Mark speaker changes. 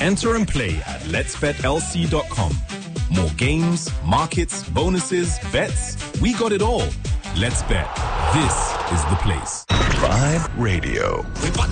Speaker 1: Enter and play at letsbetlc.com. More games, markets, bonuses, bets. We got it all. Let's Bet. This is the place.
Speaker 2: Vibe Radio.